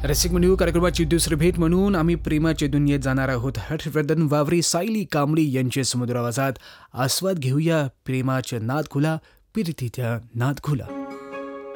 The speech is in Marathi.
रसिक म्हणू कार्यक्रमाची दुसरी भेट म्हणून आम्ही प्रेमाच्या दुनियेत जाणार आहोत. हर्षवर्धन वावरे, सायली कांबळी यांच्या सुमधुर आवाजात आस्वाद घेऊया प्रेमाच्या नाद खुला, प्रीतीच्या नाद खुला.